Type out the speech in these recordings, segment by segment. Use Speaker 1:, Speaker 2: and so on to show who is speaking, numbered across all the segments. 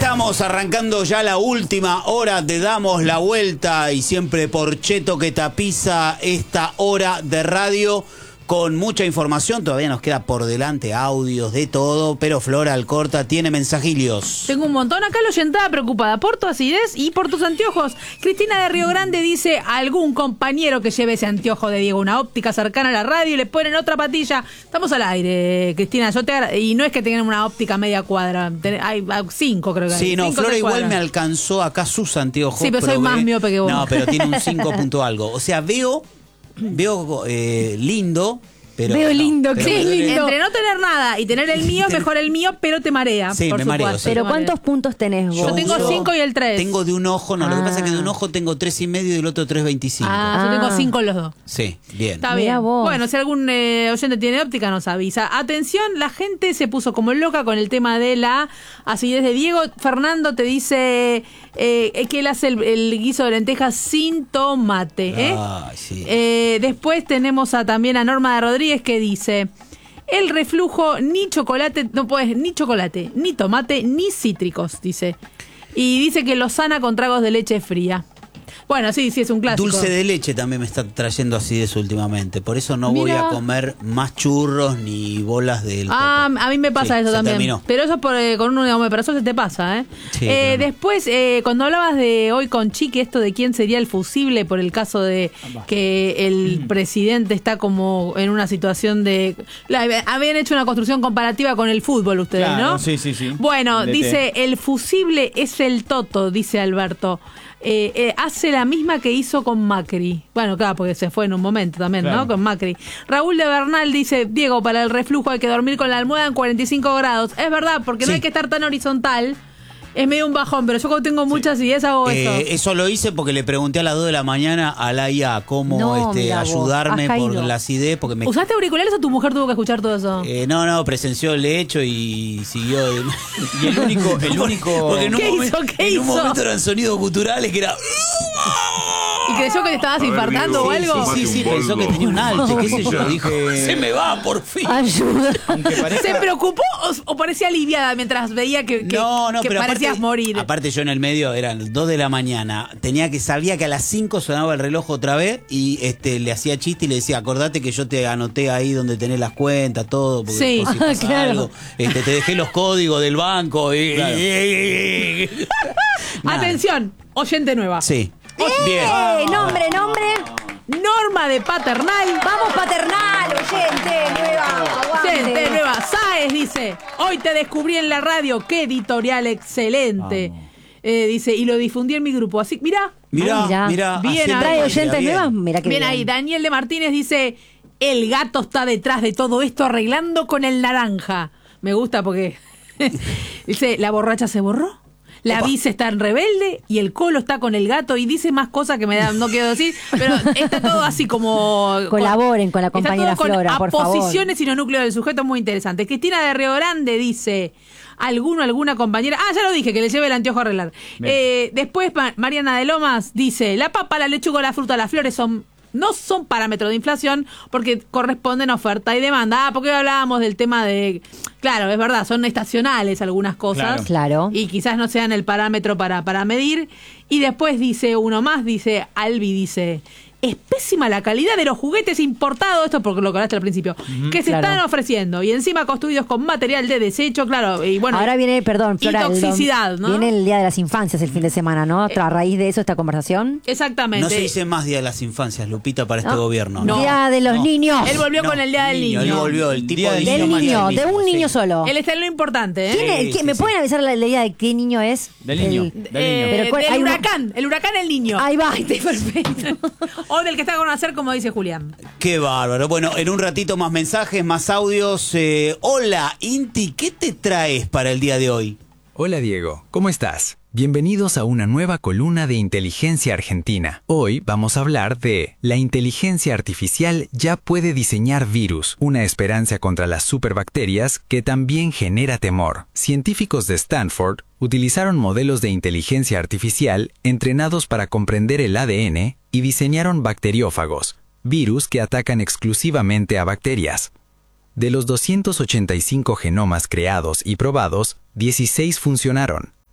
Speaker 1: Estamos arrancando ya la última hora de Damos la Vuelta y siempre por Cheto que tapiza esta hora de radio con mucha información. Todavía nos queda por delante audios de todo, pero Flora Alcorta tiene mensajillos.
Speaker 2: Tengo un montón. Acá la oyentada preocupada por tu acidez y por tus anteojos. Cristina de Río Grande dice: algún compañero que lleve ese anteojo de Diego, una óptica cercana a la radio, y le ponen otra patilla. Estamos al aire, Cristina. Y no es que tengan una óptica media cuadra. Hay 5, creo que hay.
Speaker 1: Sí, no,
Speaker 2: 5
Speaker 1: Flora igual
Speaker 2: cuadras.
Speaker 1: Me alcanzó acá sus anteojos.
Speaker 2: Sí, pero soy más miope que vos.
Speaker 1: No, pero tiene un 5 punto algo. O sea, veo lindo. Pero
Speaker 2: veo lindo,
Speaker 1: pero
Speaker 2: qué lindo.
Speaker 3: Entre no tener nada y tener el mío, mejor el mío, pero te marea.
Speaker 1: Sí, me mareo. Sí.
Speaker 4: Pero ¿cuántos puntos tenés vos?
Speaker 2: Yo tengo 5 y el 3.
Speaker 1: Tengo de un ojo, lo que pasa es que de un ojo tengo 3,5 y del otro 3,25.
Speaker 2: Yo tengo 5 en los dos.
Speaker 1: Sí, bien.
Speaker 2: Está bien.
Speaker 4: Vos.
Speaker 2: Bueno, si algún oyente tiene óptica nos avisa. Atención, la gente se puso como loca con el tema de la acidez de Diego. Fernando te dice que él hace el guiso de lentejas sin tomate.
Speaker 1: Sí.
Speaker 2: Después tenemos también a Norma de Rodríguez que dice: el reflujo ni chocolate, no puedes ni chocolate, ni tomate, ni cítricos, dice. Y dice que lo sana con tragos de leche fría. Bueno, sí, es un clásico.
Speaker 1: Dulce de leche también me está trayendo acidez últimamente. Por eso no voy a comer más churros ni bolas del coco.
Speaker 2: A mí me pasa eso también.
Speaker 1: Terminó.
Speaker 2: Pero eso con un omeprazol se te pasa, ¿eh?
Speaker 1: Sí, claro.
Speaker 2: Después, cuando hablabas de hoy con Chiqui, esto de quién sería el fusible por el caso de que el presidente está como en una situación de... Habían hecho una construcción comparativa con el fútbol ustedes,
Speaker 5: claro,
Speaker 2: ¿no?
Speaker 5: Sí.
Speaker 2: Bueno, dice, el fusible es el Toto, dice Alberto. Hace la misma que hizo con Macri. Bueno, claro, porque se fue en un momento también, claro, ¿no? Con Macri. Raúl de Bernal dice: Diego, para el reflujo hay que dormir con la almohada en 45 grados. Es verdad, porque no hay que estar tan horizontal. Es medio un bajón, pero yo como tengo muchas ideas hago eso.
Speaker 1: Eso lo hice porque le pregunté a las 2 de la mañana a la IA cómo ayudarme por la acidez. Porque
Speaker 2: ¿Usaste auriculares o tu mujer tuvo que escuchar todo eso?
Speaker 1: No, presenció el hecho y siguió. Y el único porque en un momento eran sonidos guturales que era...
Speaker 2: ¿Y creyó que te estabas infartando o algo?
Speaker 1: Sí, pensó que tenía un alto, qué sé yo. Dijo, se me va, por fin.
Speaker 4: Ayuda.
Speaker 2: ¿Se preocupó o parecía aliviada mientras veía que
Speaker 1: pero
Speaker 2: parecías
Speaker 1: aparte,
Speaker 2: morir?
Speaker 1: Aparte yo en el medio, eran 2 de la mañana, sabía que a las 5 sonaba el reloj otra vez y le hacía chiste y le decía: acordate que yo te anoté ahí donde tenés las cuentas, todo, porque por si pasa
Speaker 4: claro.
Speaker 1: algo, te dejé los códigos del banco.
Speaker 2: Atención, oyente nueva.
Speaker 1: Sí. Bien.
Speaker 4: Nombre.
Speaker 2: Norma de Paternal.
Speaker 4: Vamos, Paternal, oyente nueva. Aguante.
Speaker 2: Oyente nueva. Sáez dice: hoy te descubrí en la radio, qué editorial excelente. Dice, y lo difundí en mi grupo. Así, mirá.
Speaker 4: Bien, trae oyentes nuevas. Mirá que
Speaker 2: bien ahí. Daniel de Martínez dice: el gato está detrás de todo esto arreglando con el naranja. Me gusta porque dice: la borracha se borró. La vice está en rebelde y el Colo está con el gato y dice más cosas que no quiero decir, pero está todo así como...
Speaker 4: Colaboren con la compañera Flora, por favor.
Speaker 2: Aposiciones y los núcleos del sujeto muy interesantes. Cristina de Río Grande dice: alguna compañera... ya lo dije, que le lleve el anteojo a arreglar. Después Mariana de Lomas dice: la papa, la lechuga, la fruta, las flores no son parámetros de inflación porque corresponden a oferta y demanda. Porque hablábamos del tema de... Claro, es verdad, son estacionales algunas cosas.
Speaker 4: Claro.
Speaker 2: Y quizás no sean el parámetro para medir. Y después dice uno más, dice Albi, dice: es pésima la calidad de los juguetes importados, esto porque lo que hablaste al principio, que se están ofreciendo y encima construidos con material de desecho, claro, y bueno.
Speaker 4: Ahora viene, perdón, Flora,
Speaker 2: y toxicidad, ¿no?
Speaker 4: Viene el Día de las Infancias el fin de semana, ¿no? A raíz de eso, esta conversación.
Speaker 2: Exactamente.
Speaker 1: No se dice más Día de las Infancias, Lupita, para este gobierno.
Speaker 2: No.
Speaker 4: Día de los niños.
Speaker 2: Él volvió con el Día del Niño.
Speaker 1: Él volvió, el tipo
Speaker 4: del niño, de un niño solo.
Speaker 2: Él está en lo importante, ¿eh?
Speaker 4: ¿Me pueden avisar la idea de qué niño es?
Speaker 5: Del niño.
Speaker 2: Pero el huracán, el niño.
Speaker 4: Ahí va, perfecto.
Speaker 2: O del que está con hacer, como dice Julián.
Speaker 1: Qué bárbaro. Bueno, en un ratito más mensajes, más audios. Hola, Inti, ¿qué te traes para el día de hoy?
Speaker 6: Hola Diego, ¿cómo estás? Bienvenidos a una nueva columna de Inteligencia Argentina. Hoy vamos a hablar de la inteligencia artificial ya puede diseñar virus, una esperanza contra las superbacterias que también genera temor. Científicos de Stanford utilizaron modelos de inteligencia artificial entrenados para comprender el ADN y diseñaron bacteriófagos, virus que atacan exclusivamente a bacterias. De los 285 genomas creados y probados, 16 funcionaron.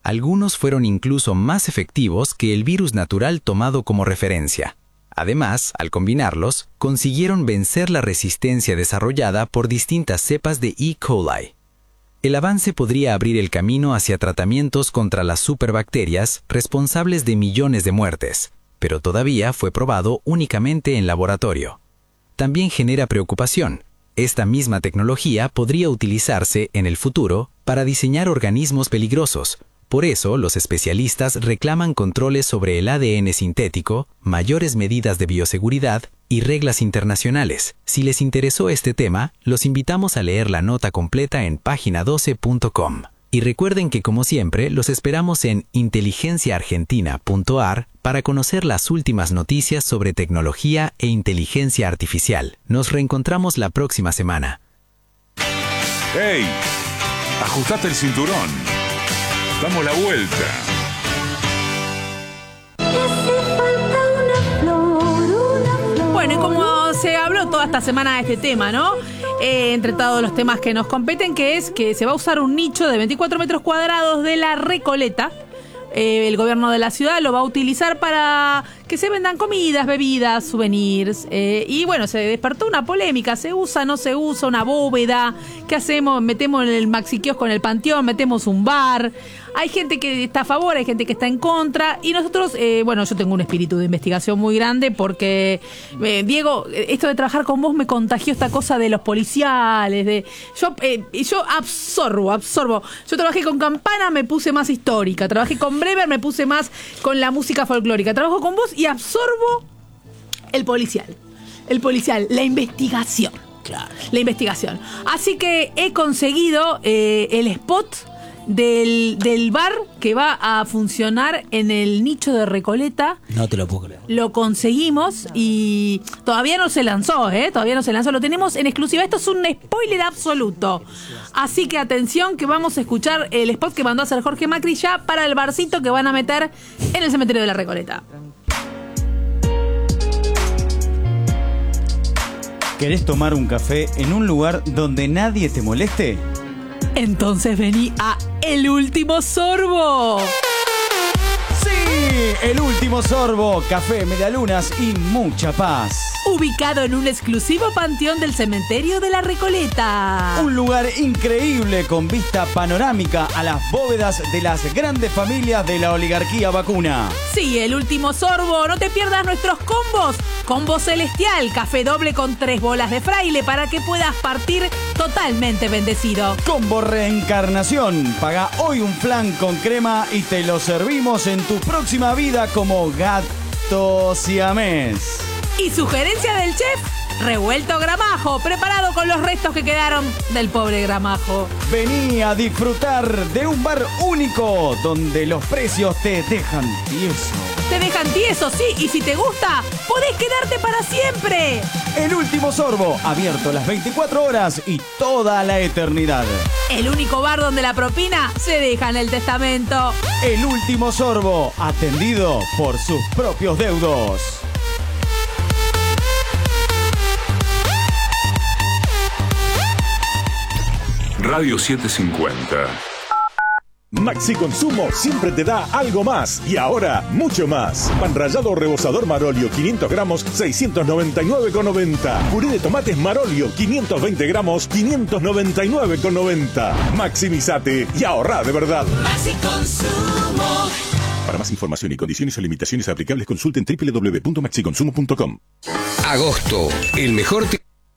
Speaker 6: Algunos fueron incluso más efectivos que el virus natural tomado como referencia. Además, al combinarlos, consiguieron vencer la resistencia desarrollada por distintas cepas de E. coli. El avance podría abrir el camino hacia tratamientos contra las superbacterias responsables de millones de muertes, pero todavía fue probado únicamente en laboratorio. También genera preocupación. Esta misma tecnología podría utilizarse en el futuro para diseñar organismos peligrosos. Por eso, los especialistas reclaman controles sobre el ADN sintético, mayores medidas de bioseguridad y reglas internacionales. Si les interesó este tema, los invitamos a leer la nota completa en página12.com. Y recuerden que, como siempre, los esperamos en inteligenciaargentina.ar para conocer las últimas noticias sobre tecnología e inteligencia artificial. Nos reencontramos la próxima semana.
Speaker 5: ¡Hey! ¡Ajustate el cinturón! ¡Damos la vuelta!
Speaker 2: Bueno, y como se habló toda esta semana de este tema, ¿no? Entre todos los temas que nos competen, que es que se va a usar un nicho de 24 metros cuadrados de la Recoleta. El gobierno de la ciudad lo va a utilizar para que se vendan comidas, bebidas, souvenirs. Y bueno, se despertó una polémica. ¿Se usa, no se usa una bóveda? ¿Qué hacemos? ¿Metemos en el Maxi Kiosco en el Panteón? ¿Metemos un bar? Hay gente que está a favor, hay gente que está en contra. Y nosotros, bueno, yo tengo un espíritu de investigación muy grande porque, Diego, esto de trabajar con vos me contagió esta cosa de los policiales. Yo absorbo. Yo trabajé con Campana, me puse más histórica. Trabajé con Bremer, me puse más con la música folclórica. Trabajo con vos y absorbo el policial, la investigación.
Speaker 1: Claro.
Speaker 2: La investigación. Así que he conseguido el spot del bar que va a funcionar en el nicho de Recoleta.
Speaker 1: No te lo puedo creer.
Speaker 2: Lo conseguimos y todavía no se lanzó, lo tenemos en exclusiva. Esto es un spoiler absoluto. Así que atención, que vamos a escuchar el spot que mandó a hacer Jorge Macri ya para el barcito que van a meter en el cementerio de la Recoleta.
Speaker 7: ¿Querés tomar un café en un lugar donde nadie te moleste?
Speaker 2: Entonces vení a El Último Sorbo.
Speaker 7: ¡Sí! El Último Sorbo, café, medialunas y mucha paz.
Speaker 2: Ubicado en un exclusivo panteón del cementerio de la Recoleta.
Speaker 7: Un lugar increíble con vista panorámica a las bóvedas de las grandes familias de la oligarquía vacuna.
Speaker 2: Sí, El Último Sorbo. No te pierdas nuestros combos. Combo celestial, café doble con 3 bolas de fraile para que puedas partir totalmente bendecido.
Speaker 7: Combo reencarnación. Paga hoy un flan con crema y te lo servimos en tu próxima vida como gato siamés.
Speaker 2: Y sugerencia del chef, revuelto gramajo, preparado con los restos que quedaron del pobre gramajo.
Speaker 7: Vení a disfrutar de un bar único donde los precios te dejan tieso.
Speaker 2: Te dejan tieso, sí, y si te gusta, podés quedarte para siempre.
Speaker 7: El Último Sorbo, abierto las 24 horas y toda la eternidad.
Speaker 2: El único bar donde la propina se deja en el testamento.
Speaker 7: El Último Sorbo, atendido por sus propios deudos.
Speaker 5: Radio 750.
Speaker 8: Maxi Consumo siempre te da algo más y ahora mucho más. Pan rallado rebozador Marolio 500 gramos 699,90. Puré de tomates Marolio 520 gramos 599,90. Maximizate y ahorrá de verdad.
Speaker 9: Maxi Consumo.
Speaker 8: Para más información y condiciones o limitaciones aplicables consulten www.maxiconsumo.com.
Speaker 10: Agosto, el mejor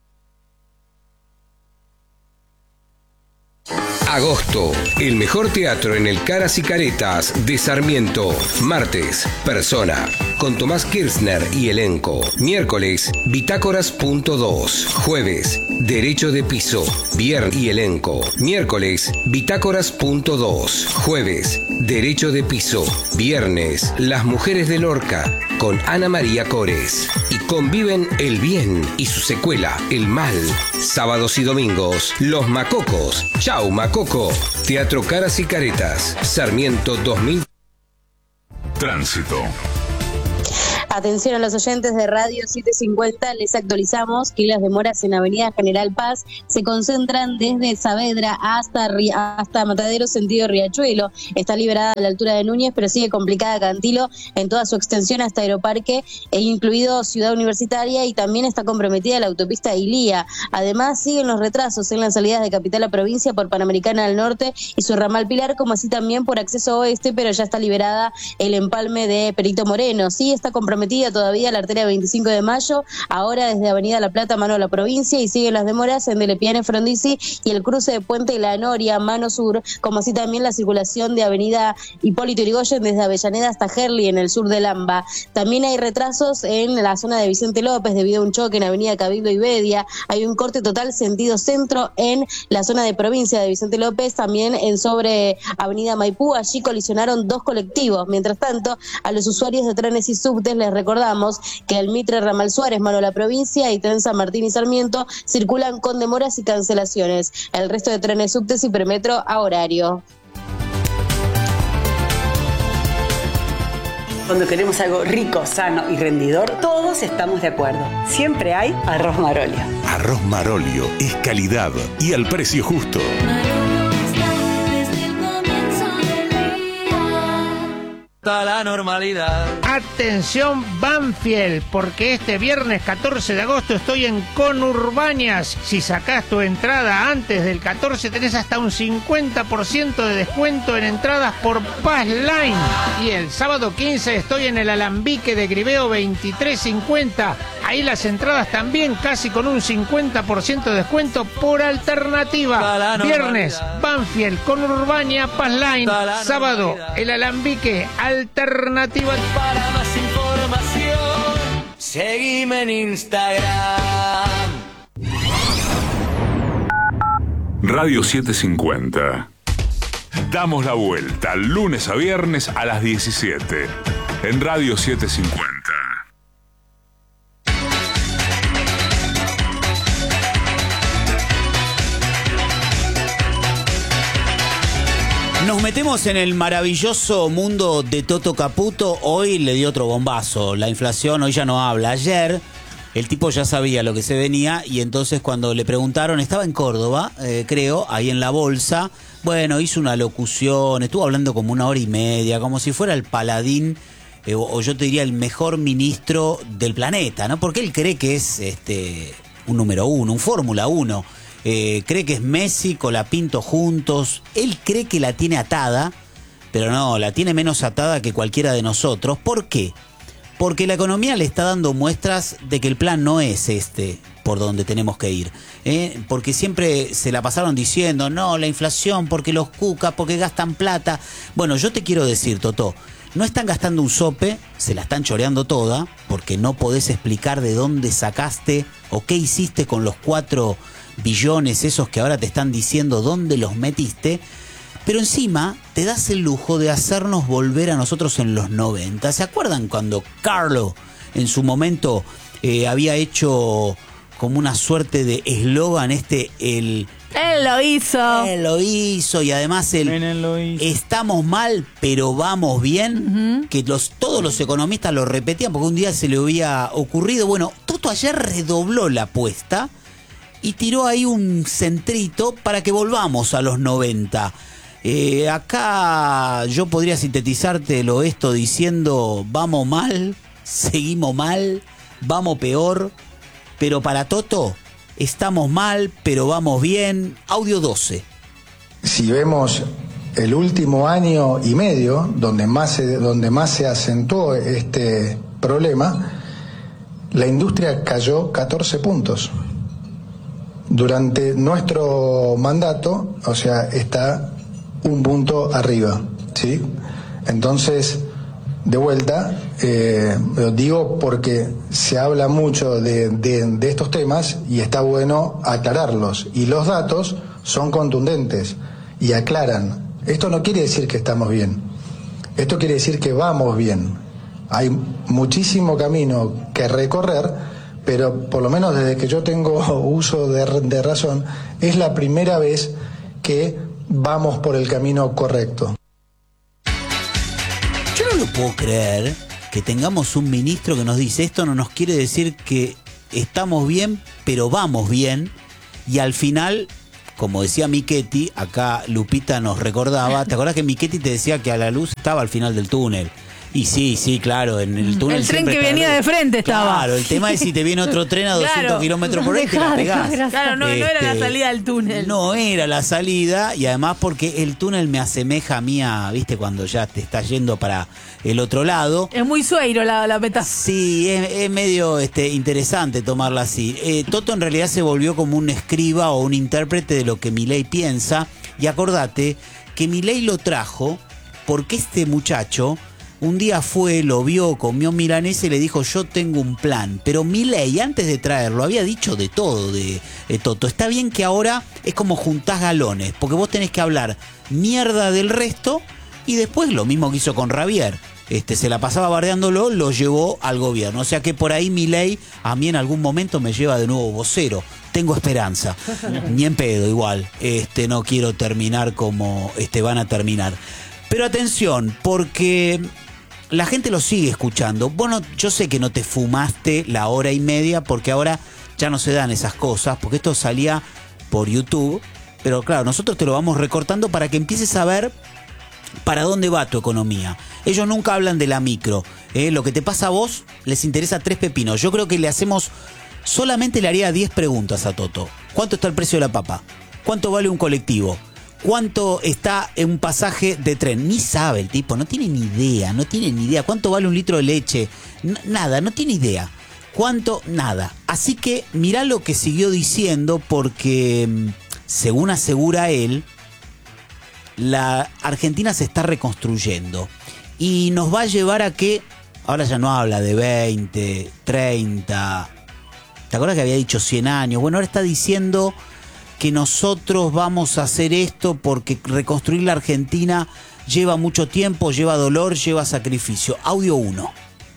Speaker 10: Agosto, el mejor teatro en el Caras y Caretas de Sarmiento. Martes, Persona, con Tomás Kirchner y elenco. Miércoles, Bitácoras.2. Jueves, Derecho de Piso, Viernes y elenco. Miércoles, Bitácoras.2. Jueves, Derecho de Piso. Viernes, Las Mujeres de Lorca, con Ana María Cores. Y conviven el bien y su secuela, el mal. Sábados y domingos, Los Macocos. Chau, Macoco. Teatro Caras y Caretas, Sarmiento 2000.
Speaker 5: Tránsito.
Speaker 11: Atención a los oyentes de Radio 750, les actualizamos que las demoras en Avenida General Paz se concentran desde Saavedra hasta Matadero sentido Riachuelo. Está liberada a la altura de Núñez, pero sigue complicada Cantilo en toda su extensión hasta Aeroparque, incluido Ciudad Universitaria, y también está comprometida la autopista Ilía. Además, siguen los retrasos en las salidas de Capital a Provincia por Panamericana al norte y su ramal Pilar, como así también por acceso oeste, pero ya está liberada el empalme de Perito Moreno. Sí está comprometida todavía la arteria 25 de Mayo, ahora desde Avenida La Plata, mano a la provincia, y siguen las demoras en Delepiane, Frondizi y el cruce de Puente La Noria, mano sur, como así también la circulación de Avenida Hipólito Yrigoyen desde Avellaneda hasta Herli en el sur del AMBA. También hay retrasos en la zona de Vicente López debido a un choque en Avenida Cabildo y Bedia. Hay un corte total sentido centro en la zona de provincia de Vicente López, también en sobre Avenida Maipú. Allí colisionaron 2 colectivos. Mientras tanto, a los usuarios de trenes y subtes les recordamos que el Mitre Ramal Suárez, mano a la provincia, y Tren San Martín y Sarmiento circulan con demoras y cancelaciones. El resto de trenes, subtes y premetro a horario.
Speaker 12: Cuando queremos algo rico, sano y rendidor, todos estamos de acuerdo. Siempre hay arroz Marolio.
Speaker 8: Arroz Marolio es calidad y al precio justo.
Speaker 13: La normalidad. Atención Banfield, porque este viernes 14 de agosto estoy en Conurbañas. Si sacás tu entrada antes del 14 tenés hasta un 50% de descuento en entradas por Pass Line. Y el sábado 15 estoy en el Alambique de Griveo 2350. Ahí las entradas también casi con un 50% de descuento por alternativa. Viernes Banfield, Conurbaña, Pass Line. Sábado el Alambique, alternativa.
Speaker 9: Para más información, seguime en Instagram.
Speaker 5: Radio 750. Damos la vuelta lunes a viernes a las 17 en Radio 750.
Speaker 1: Nos metemos en el maravilloso mundo de Toto Caputo. Hoy le dio otro bombazo. La inflación hoy ya no habla. Ayer el tipo ya sabía lo que se venía y entonces cuando le preguntaron, estaba en Córdoba, creo, ahí en la bolsa. Bueno, hizo una locución, estuvo hablando como 1 hora y media, como si fuera el paladín, o yo te diría el mejor ministro del planeta, ¿no? Porque él cree que es un número 1, un Fórmula 1. Cree que es Messi, Colapinto juntos. Él cree que la tiene atada, pero no, la tiene menos atada que cualquiera de nosotros. ¿Por qué? Porque la economía le está dando muestras de que el plan no es por donde tenemos que ir. Porque siempre se la pasaron diciendo, no, la inflación, porque los cucas, porque gastan plata. Bueno, yo te quiero decir, Totó, no están gastando un sope, se la están choreando toda, porque no podés explicar de dónde sacaste o qué hiciste con los 4 billones esos que ahora te están diciendo dónde los metiste, pero encima te das el lujo de hacernos volver a nosotros en los 90. ¿Se acuerdan cuando Carlo en su momento había hecho como una suerte de eslogan Él lo hizo y además estamos mal pero vamos bien, que todos los economistas lo repetían porque un día se le había ocurrido. Bueno, Toto ayer redobló la apuesta y tiró ahí un centrito para que volvamos a los 90. Acá yo podría sintetizártelo esto diciendo, vamos mal, seguimos mal, vamos peor, pero para Toto, estamos mal, pero vamos bien. Audio 12.
Speaker 14: Si vemos el último año y medio, donde más se acentuó este problema, la industria cayó 14 puntos. Durante nuestro mandato, o sea, está 1 punto arriba, ¿sí? Entonces, de vuelta, lo digo porque se habla mucho de estos temas y está bueno aclararlos. Y los datos son contundentes y aclaran. Esto no quiere decir que estamos bien. Esto quiere decir que vamos bien. Hay muchísimo camino que recorrer, pero por lo menos desde que yo tengo uso de razón, es la primera vez que vamos por el camino correcto.
Speaker 1: Yo no lo puedo creer. que tengamos un ministro que nos dice, esto no nos quiere decir que estamos bien, pero vamos bien, y al final, como decía Michetti, acá Lupita nos recordaba, ¿te acordás que Michetti te decía que a la luz estaba al final del túnel? Y sí, claro, en el túnel.
Speaker 2: El tren que venía de frente estaba.
Speaker 1: Claro, el tema es si te viene otro tren a 200 kilómetros por ahí, te la pegás.
Speaker 2: Claro, no era la salida del túnel.
Speaker 1: No era la salida, y además porque el túnel me asemeja a mí ¿viste? Cuando ya te estás yendo para el otro lado.
Speaker 2: Es muy sueiro la metáfora.
Speaker 1: Sí, es medio interesante tomarla así. Toto en realidad se volvió como un escriba o un intérprete de lo que Milei piensa, y acordate que Milei lo trajo porque este muchacho un día lo vio, comió milanesa y le dijo, yo tengo un plan. Pero Milei, antes de traerlo, había dicho de todo de Toto. Está bien que ahora es como juntás galones, porque vos tenés que hablar mierda del resto, y después lo mismo que hizo con Javier. Se la pasaba bardeándolo, lo llevó al gobierno. O sea que por ahí Milei a mí en algún momento me lleva de nuevo vocero. Tengo esperanza. Ni en pedo igual. No quiero terminar como van a terminar. Pero atención, porque la gente lo sigue escuchando. Bueno, yo sé que no te fumaste la hora y media, porque ahora ya no se dan esas cosas, porque esto salía por YouTube. Pero claro, nosotros te lo vamos recortando para que empieces a ver para dónde va tu economía. Ellos nunca hablan de la micro. Lo que te pasa a vos les interesa 3 pepinos. Yo creo que solamente le haría 10 preguntas a Toto. ¿Cuánto está el precio de la papa? ¿Cuánto vale un colectivo? ¿Cuánto está en un pasaje de tren? Ni sabe el tipo, no tiene ni idea. ¿Cuánto vale un litro de leche? Nada, no tiene idea. ¿Cuánto? Nada. Así que mirá lo que siguió diciendo, porque según asegura él, la Argentina se está reconstruyendo y nos va a llevar a que, ahora ya no habla de 20, 30, ¿te acuerdas que había dicho 100 años? Bueno, ahora está diciendo que nosotros vamos a hacer esto porque reconstruir la Argentina lleva mucho tiempo, lleva dolor, lleva sacrificio. Audio 1.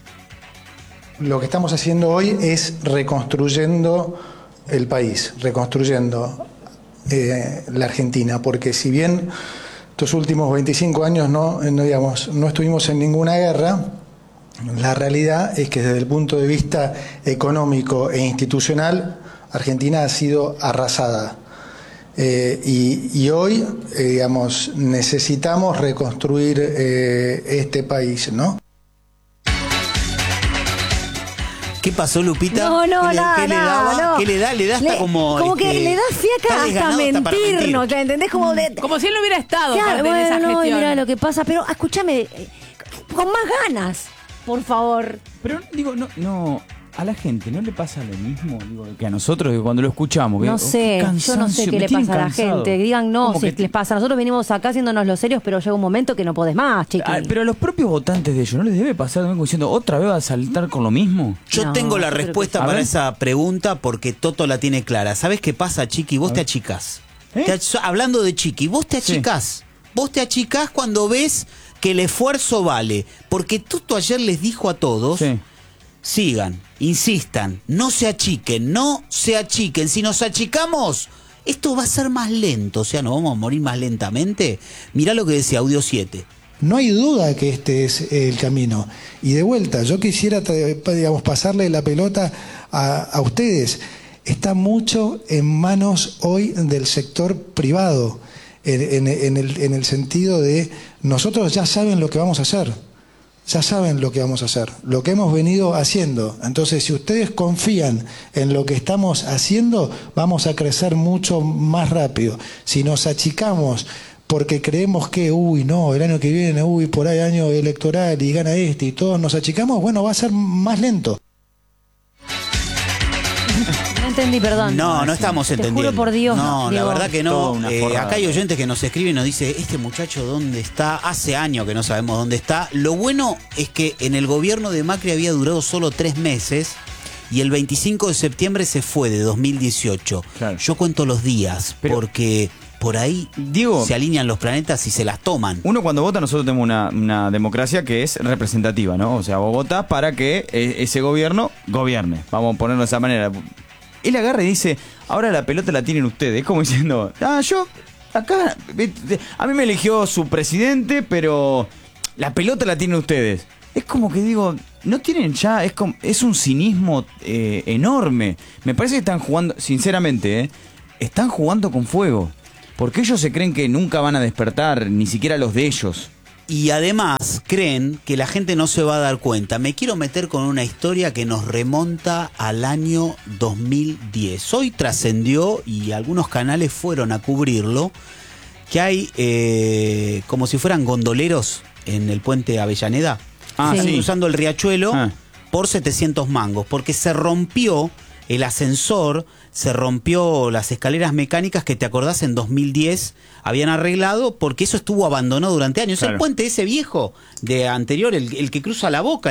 Speaker 14: Lo que estamos haciendo hoy es reconstruyendo el país, reconstruyendo la Argentina, porque si bien estos últimos 25 años no estuvimos en ninguna guerra, la realidad es que desde el punto de vista económico e institucional, Argentina ha sido arrasada. Y hoy, necesitamos reconstruir este país, ¿no?
Speaker 1: ¿Qué pasó, Lupita?
Speaker 4: No,
Speaker 1: nada. ¿Qué le da? Le da hasta como
Speaker 4: que le da fiaca hasta mentirnos, ¿entendés? Como
Speaker 2: si él no hubiera estado
Speaker 4: claro,
Speaker 2: en esa gestión.
Speaker 4: Mira lo que pasa, pero escúchame, con más ganas, por favor.
Speaker 7: Pero digo, no, a la gente no le pasa lo mismo, digo, que a nosotros, que cuando lo escuchamos.
Speaker 4: No sé, yo no sé qué le pasa a la gente. Digan no, si les pasa. Nosotros venimos acá haciéndonos los serios, pero llega un momento que no podés más, chiqui.
Speaker 7: Pero a los propios votantes de ellos, ¿no les debe pasar como diciendo, otra vez va a saltar con lo mismo?
Speaker 1: Yo tengo la respuesta para esa pregunta, porque Toto la tiene clara. ¿Sabés qué pasa, Chiqui? Vos te achicás. Hablando de Chiqui, vos te achicás. Sí. Vos te achicás cuando ves que el esfuerzo vale. Porque Toto ayer les dijo a todos... Sí. Sigan, insistan, no se achiquen. Si nos achicamos, esto va a ser más lento, o sea, nos vamos a morir más lentamente. Mirá lo que decía Audio 7.
Speaker 14: No hay duda que este es el camino. Y de vuelta, yo quisiera, pasarle la pelota a ustedes. Está mucho en manos hoy del sector privado, en el sentido de nosotros ya saben lo que vamos a hacer. Ya saben lo que vamos a hacer, lo que hemos venido haciendo. Entonces, si ustedes confían en lo que estamos haciendo, vamos a crecer mucho más rápido. Si nos achicamos porque creemos que, el año que viene, por ahí año electoral y gana y todos nos achicamos, bueno, va a ser más lento.
Speaker 4: No entendí, perdón.
Speaker 1: No estamos entendiendo.
Speaker 4: Te juro por Dios.
Speaker 1: No,
Speaker 4: Diego.
Speaker 1: la verdad que no. Acá hay oyentes que nos escriben y nos dicen, este muchacho ¿dónde está? Hace años que no sabemos dónde está. Lo bueno es que en el gobierno de Macri había durado solo 3 meses y el 25 de septiembre se fue de 2018. Claro. Yo cuento los días, porque por ahí Diego, se alinean los planetas y se las toman.
Speaker 7: Uno cuando vota, nosotros tenemos una democracia que es representativa, ¿no? O sea, vos votás para que ese gobierno gobierne. Vamos a ponerlo de esa manera. Él agarra y dice, ahora la pelota la tienen ustedes. Es como diciendo, yo acá, a mí me eligió su presidente, pero la pelota la tienen ustedes. es como que digo, no tienen ya, es un cinismo enorme. Me parece que están jugando, sinceramente, están jugando con fuego. Porque ellos se creen que nunca van a despertar, ni siquiera los de ellos.
Speaker 1: Y además creen que la gente no se va a dar cuenta. Me quiero meter con una historia que nos remonta al año 2010. Hoy trascendió, y algunos canales fueron a cubrirlo, que hay como si fueran gondoleros en el puente Avellaneda.
Speaker 7: Sí.
Speaker 1: Cruzando el riachuelo por 700 mangos. Porque se rompió el ascensor, se rompió las escaleras mecánicas que, te acordás, en 2010 habían arreglado, porque eso estuvo abandonado durante años. Claro. El puente ese viejo de anterior, el que cruza La Boca,